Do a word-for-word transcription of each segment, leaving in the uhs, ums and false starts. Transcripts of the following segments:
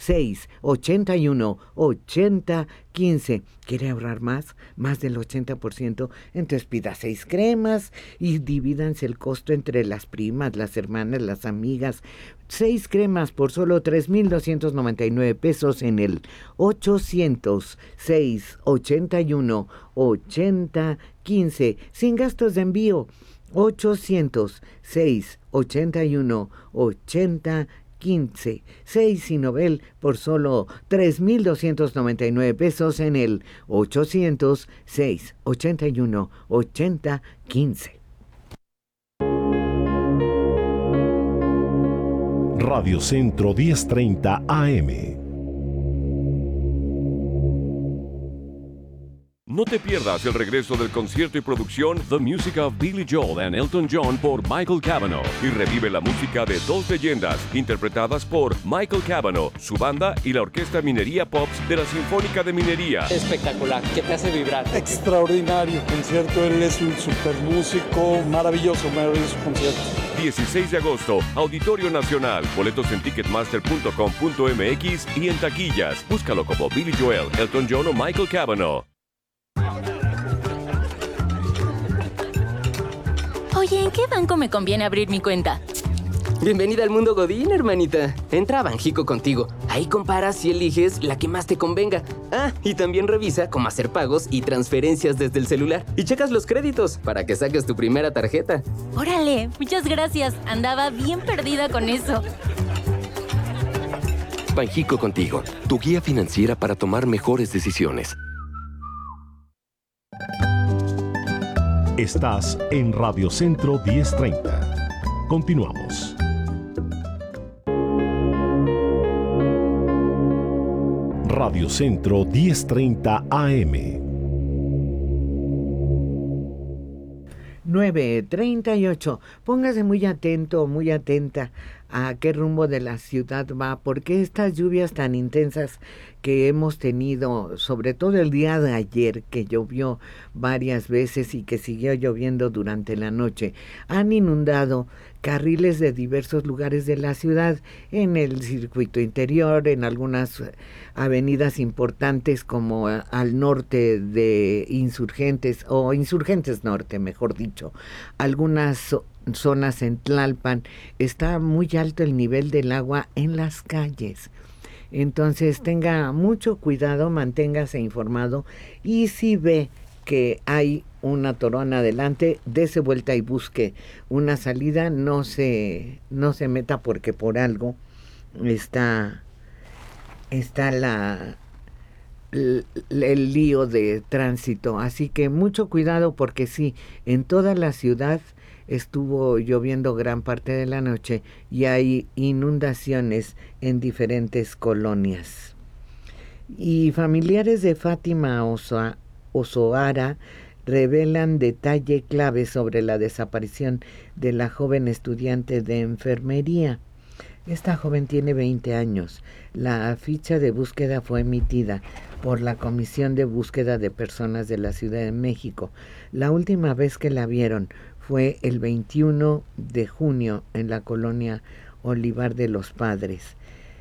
seis ochenta y uno ochenta quince. ¿Quiere ahorrar más? Más del ochenta por ciento. Entonces pida seis cremas y divídanse el costo entre las primas, las hermanas, las amigas. Seis cremas por solo tres mil doscientos noventa y nueve pesos en el ochocientos seis ochenta y uno ochenta quince, sin gastos de envío. ochocientos seis ochenta y uno ochenta quince. seis Sinobel por solo tres mil doscientos noventa y nueve pesos en el ochocientos seis ochenta y uno ochenta quince. Radio Centro diez treinta A M. No te pierdas el regreso del concierto y producción The Music of Billy Joel and Elton John por Michael Cavanaugh y revive la música de dos leyendas interpretadas por Michael Cavanaugh, su banda y la Orquesta Minería Pops de la Sinfónica de Minería. Espectacular, que te hace vibrar. Extraordinario concierto, él es un super músico, maravilloso, maravilloso concierto. dieciséis de agosto, Auditorio Nacional. Boletos en ticketmaster punto com punto m x y en taquillas. Búscalo como Billy Joel, Elton John o Michael Cavanaugh. Oye, ¿en qué banco me conviene abrir mi cuenta? Bienvenida al mundo Godín, hermanita. Entra a Banjico contigo. Ahí comparas y eliges la que más te convenga. Ah, y también revisa cómo hacer pagos y transferencias desde el celular. Y checas los créditos para que saques tu primera tarjeta. Órale, muchas gracias. Andaba bien perdida con eso. Banjico contigo, tu guía financiera para tomar mejores decisiones. Estás en Radio Centro diez treinta. Continuamos. Radio Centro diez treinta A M. nueve treinta y ocho. Póngase muy atento, muy atenta a qué rumbo de la ciudad va, porque estas lluvias tan intensas que hemos tenido, sobre todo el día de ayer, que llovió varias veces y que siguió lloviendo durante la noche, han inundado carriles de diversos lugares de la ciudad, en el circuito interior, en algunas avenidas importantes como al norte de Insurgentes, o Insurgentes Norte, mejor dicho, algunas zonas en Tlalpan. Está muy alto el nivel del agua en las calles. Entonces tenga mucho cuidado, manténgase informado y si ve que hay una torona adelante, dése vuelta y busque una salida. No se, no se meta porque por algo está, está la, el, el lío de tránsito. Así que mucho cuidado porque sí, en toda la ciudad estuvo lloviendo gran parte de la noche y hay inundaciones en diferentes colonias. Y familiares de Fátima Osa, Osoara revelan detalle clave sobre la desaparición de la joven estudiante de enfermería. Esta joven tiene veinte años. La ficha de búsqueda fue emitida por la Comisión de Búsqueda de Personas de la Ciudad de México. La última vez que la vieron fue el veintiuno de junio en la colonia Olivar de los Padres.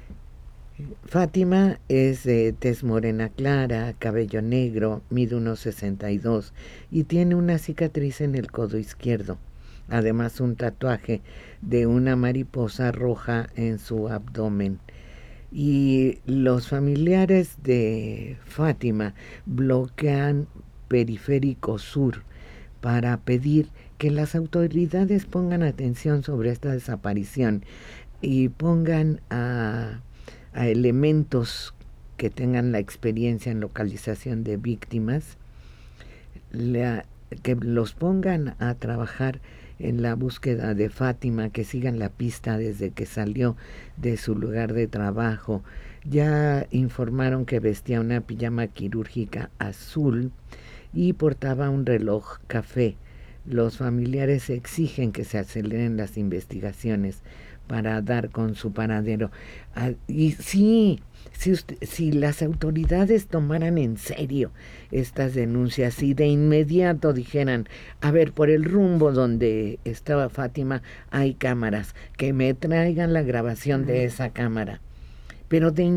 Fátima es de tez morena clara, cabello negro, mide uno sesenta y dos y tiene una cicatriz en el codo izquierdo. Además, un tatuaje de una mariposa roja en su abdomen. Y los familiares de Fátima bloquean Periférico Sur para pedir que las autoridades pongan atención sobre esta desaparición y pongan a, a elementos que tengan la experiencia en localización de víctimas, la, que los pongan a trabajar en la búsqueda de Fátima, que sigan la pista desde que salió de su lugar de trabajo. Ya informaron que vestía una pijama quirúrgica azul y portaba un reloj café. Los familiares exigen que se aceleren las investigaciones para dar con su paradero. Ah, y sí, si, usted, si las autoridades tomaran en serio estas denuncias y de inmediato dijeran, a ver, por el rumbo donde estaba Fátima hay cámaras, que me traigan la grabación de esa cámara, pero de